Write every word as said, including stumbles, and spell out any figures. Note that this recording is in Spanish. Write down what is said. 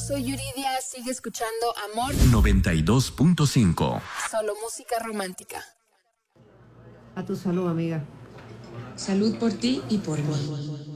soy Yuridia, sigue escuchando Amor noventa y dos punto cinco. Solo música romántica. A tu salud, amiga. Salud por ti y por mí.